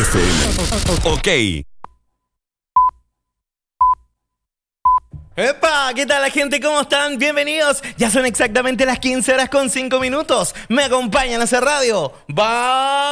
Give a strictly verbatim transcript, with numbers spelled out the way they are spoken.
F M. Ok. ¡Epa! ¿Qué tal la gente? ¿Cómo están? Bienvenidos. Ya son exactamente las quince horas con cinco minutos. Me acompañan a hacer radio. ¡Va!